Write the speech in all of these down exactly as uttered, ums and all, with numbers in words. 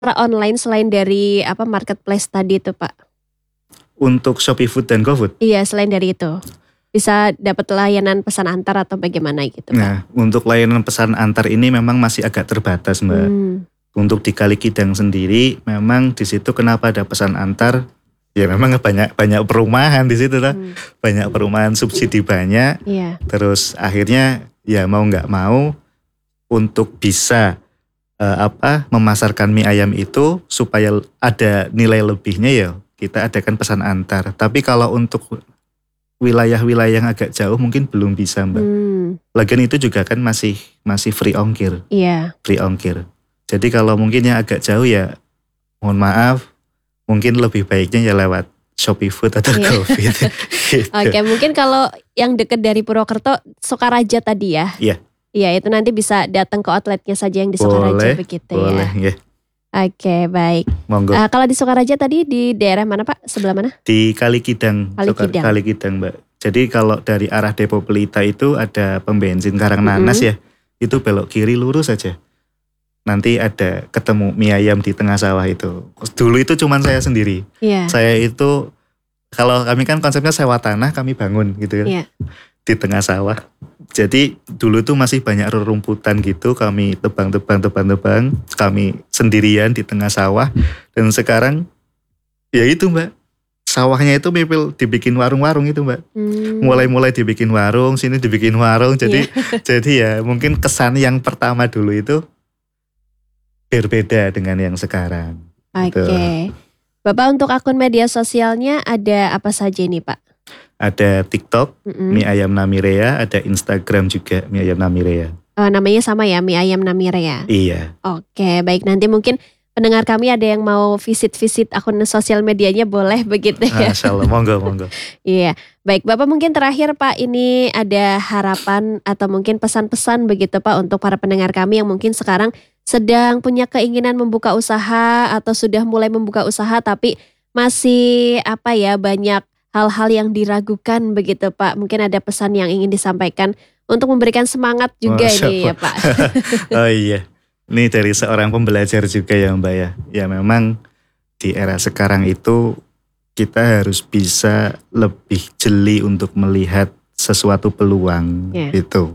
online selain dari apa marketplace tadi itu, Pak? Untuk ShopeeFood dan GoFood? Iya, selain dari itu. Bisa dapat layanan pesan antar atau bagaimana gitu, Pak? Nah, untuk layanan pesan antar ini memang masih agak terbatas, Mbak. Hmm. Untuk di Kalikidang sendiri memang di situ kenapa ada pesan antar? Ya memang banyak banyak perumahan di situ lah. Hmm. Banyak perumahan, subsidi banyak. Iya. Terus akhirnya ya mau nggak mau untuk bisa uh, apa memasarkan mie ayam itu supaya ada nilai lebihnya ya kita adakan pesan antar. Tapi kalau untuk wilayah-wilayah yang agak jauh mungkin belum bisa, Mbak. Hmm. Lagian itu juga kan masih masih free ongkir. Iya. Free ongkir. Jadi kalau mungkin yang agak jauh ya mohon maaf, mungkin lebih baiknya ya lewat ShopeeFood atau iya. GoFood. Gitu. Oke, mungkin kalau yang dekat dari Purwokerto, Sokaraja tadi ya? Iya. Iya, itu nanti bisa datang ke outletnya saja yang di Sokaraja boleh, begitu boleh, ya? ya. Oke, baik. Monggo. Uh, kalau di Sokaraja tadi di daerah mana, Pak? Sebelah mana? Di Kalikidang. Kalikidang. Kalikidang, Mbak. Jadi kalau dari arah Depo Pelita itu ada pom bensin Karangnanas mm-hmm. ya. Itu belok kiri lurus aja. Nanti ada ketemu mie ayam di tengah sawah itu. Dulu itu cuman saya sendiri. Yeah. Saya itu, kalau kami kan konsepnya sewa tanah, kami bangun gitu kan. Yeah. Di tengah sawah. Jadi dulu tuh masih banyak rerumputan gitu, kami tebang-tebang, tebang-tebang, kami sendirian di tengah sawah. Dan sekarang, ya itu Mbak, sawahnya itu mipil dibikin warung-warung itu Mbak. Hmm. Mulai-mulai dibikin warung, sini dibikin warung. Jadi, yeah. jadi ya mungkin kesan yang pertama dulu itu berbeda dengan yang sekarang. Oke. Okay. Bapak untuk akun media sosialnya ada apa saja ini Pak? Ada TikTok, mm-hmm. Mie Ayam Namirea, ada Instagram juga Mie Ayam Namirea. Oh, namanya sama ya, Mie Ayam Namirea? Iya. Oke, baik, nanti mungkin pendengar kami ada yang mau visit-visit akun sosial medianya boleh begitu ya? Masya Allah, monggo, monggo. Iya, baik Bapak mungkin terakhir Pak, ini ada harapan atau mungkin pesan-pesan begitu Pak untuk para pendengar kami yang mungkin sekarang sedang punya keinginan membuka usaha atau sudah mulai membuka usaha tapi masih apa ya banyak hal-hal yang diragukan begitu Pak. Mungkin ada pesan yang ingin disampaikan untuk memberikan semangat juga Masya ini ya Pak. Oh iya, ini dari seorang pembelajar juga ya Mbak ya. Ya memang di era sekarang itu kita harus bisa lebih jeli untuk melihat sesuatu peluang yeah. gitu.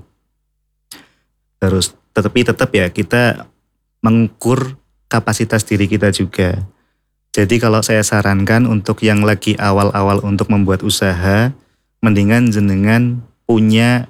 Terus tetapi tetap ya kita mengukur kapasitas diri kita juga. Jadi kalau saya sarankan untuk yang lagi awal-awal untuk membuat usaha, mendingan jenengan punya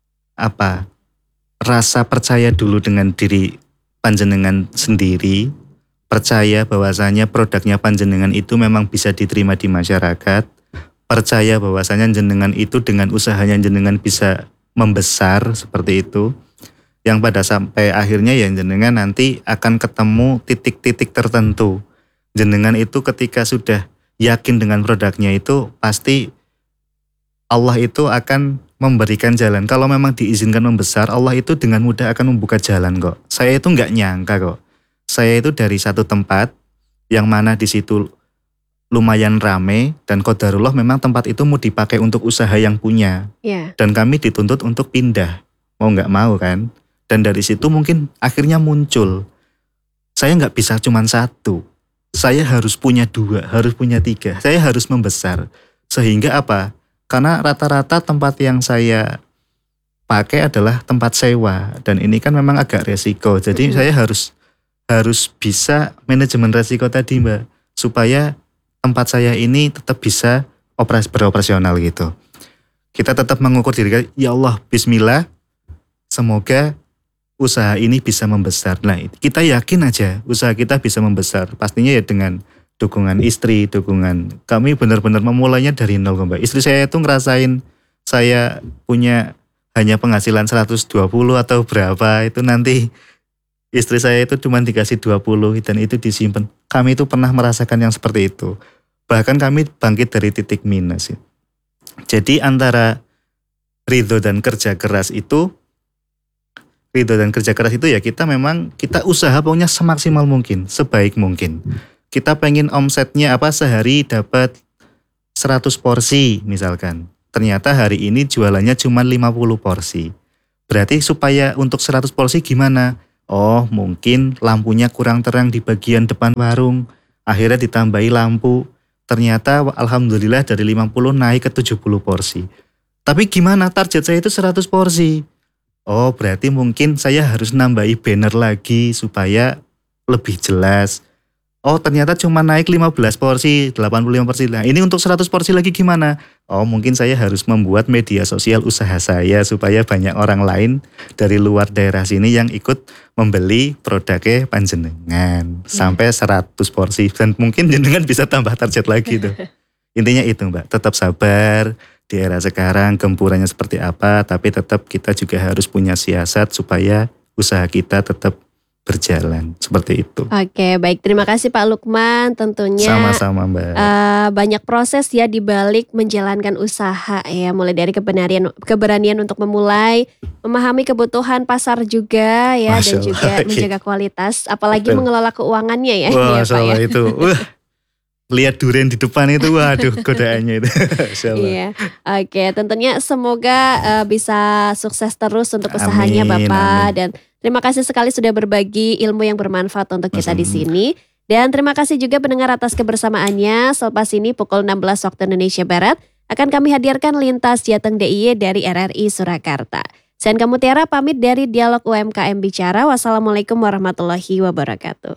apa rasa percaya dulu dengan diri panjenengan sendiri, percaya bahwasanya produknya panjenengan itu memang bisa diterima di masyarakat, percaya bahwasanya jenengan itu dengan usahanya jenengan bisa membesar seperti itu, yang pada sampai akhirnya ya jenengan nanti akan ketemu titik-titik tertentu. Jenengan itu ketika sudah yakin dengan produknya itu pasti Allah itu akan memberikan jalan. Kalau memang diizinkan membesar, Allah itu dengan mudah akan membuka jalan kok. Saya itu nggak nyangka kok. Saya itu dari satu tempat yang mana di situ lumayan rame dan qadarullah memang tempat itu mau dipakai untuk usaha yang punya. Yeah. Dan kami dituntut untuk pindah. Mau nggak mau kan. Dan dari situ mungkin akhirnya muncul. Saya nggak bisa cuma satu. Saya harus punya dua, harus punya tiga. Saya harus membesar. Sehingga apa? Karena rata-rata tempat yang saya pakai adalah tempat sewa. Dan ini kan memang agak resiko. Jadi mm-hmm. saya harus harus bisa manajemen resiko tadi Mbak. Supaya tempat saya ini tetap bisa operasi, beroperasional gitu. Kita tetap mengukur diri kita, ya Allah, bismillah. Semoga usaha ini bisa membesar. Nah, kita yakin aja usaha kita bisa membesar. Pastinya ya dengan dukungan istri, dukungan kami benar-benar memulainya dari nol Mbak. Istri saya itu ngerasain saya punya hanya penghasilan seratus dua puluh atau berapa, itu nanti istri saya itu cuma dikasih dua puluh dan itu disimpan. Kami itu pernah merasakan yang seperti itu. Bahkan kami bangkit dari titik minus. Jadi antara ridho dan kerja keras itu ridho dan kerja keras itu ya kita memang kita usaha pokoknya semaksimal mungkin, sebaik mungkin. Kita pengen omsetnya apa sehari dapat seratus porsi misalkan. Ternyata hari ini jualannya cuma lima puluh porsi. Berarti supaya untuk seratus porsi gimana? Oh mungkin lampunya kurang terang di bagian depan warung. Akhirnya ditambahi lampu. Ternyata alhamdulillah dari lima puluh naik ke tujuh puluh porsi. Tapi gimana, target saya itu seratus porsi. Oh berarti mungkin saya harus nambahi banner lagi supaya lebih jelas. Oh ternyata cuma naik lima belas porsi, delapan puluh lima porsi. Nah ini untuk seratus porsi lagi gimana? Oh mungkin saya harus membuat media sosial usaha saya supaya banyak orang lain dari luar daerah sini yang ikut membeli produknya panjenengan. Sampai seratus porsi dan mungkin jenengan bisa tambah target lagi tuh. Intinya itu Mbak, tetap sabar. Di era sekarang gempurannya seperti apa, tapi tetap kita juga harus punya siasat supaya usaha kita tetap berjalan seperti itu. Oke, baik. Terima kasih Pak Lukman. Tentunya sama-sama Mbak. Uh, banyak proses ya di balik menjalankan usaha ya, mulai dari keberanian keberanian untuk memulai, memahami kebutuhan pasar juga ya, Masya dan Allah, juga okay. menjaga kualitas, apalagi Betul. mengelola keuangannya ya. Wah, ya, Pak, ya. itu. Wah. Lihat durian di depan itu, waduh godaannya itu. Iya, oke. Tentunya semoga uh, bisa sukses terus untuk amin, usahanya Bapak amin. Dan terima kasih sekali sudah berbagi ilmu yang bermanfaat untuk kita Mas, di sini. Dan terima kasih juga pendengar atas kebersamaannya. Selepas ini pukul enam belas waktu Indonesia Barat akan kami hadirkan Lintas Jateng D I Y dari R R I Surakarta. Saya Anka Mutiara pamit dari Dialog U M K M Bicara. Wassalamualaikum warahmatullahi wabarakatuh.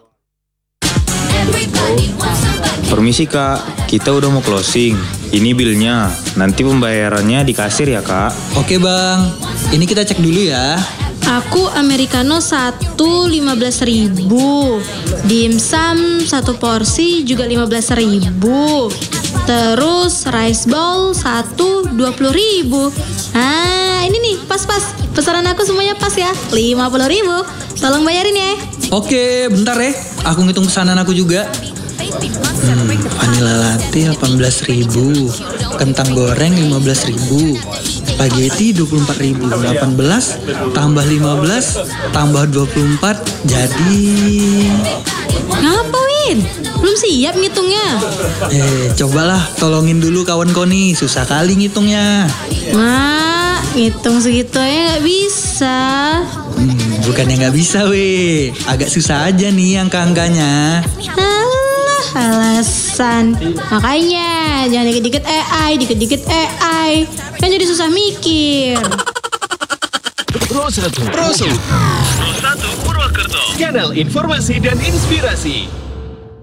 Permisi Kak, kita udah mau closing. Ini bilnya, nanti pembayarannya di kasir ya Kak. Oke Bang, ini kita cek dulu ya. Aku americano satu lima belas ribu, dimsum satu porsi juga lima belas ribu, terus rice bowl satu dua puluh ribu. Ah ini nih pas-pas, pesanan aku semuanya pas ya, lima puluh ribu. Tolong bayarin ya. Oke bentar ya, aku ngitung pesanan aku juga. Hmm, vanilla latte delapan belas ribu, kentang goreng lima belas ribu, spaghetti dua puluh empat ribu, delapan belas tambah lima belas tambah dua puluh empat jadi... Ngapa Win? Belum siap ngitungnya? Eh cobalah tolongin dulu kawan kau nih, susah kali ngitungnya. Mak, ngitung segitu aja gak bisa. Hmm, bukannya gak bisa weh, agak susah aja nih angka-angkanya. Alasan. Makanya jangan dikit-dikit A I, dikit-dikit A I. Kan jadi susah mikir. Pro satu Pro satu Pro satu Purwokerto, kanal informasi dan inspirasi.